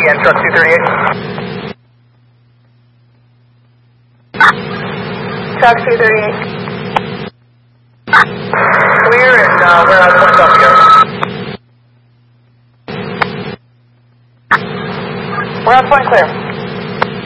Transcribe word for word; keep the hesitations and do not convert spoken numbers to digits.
and truck two thirty-eight. Truck two thirty-eight. Clear and uh, warehouse point south together. Warehouse point clear.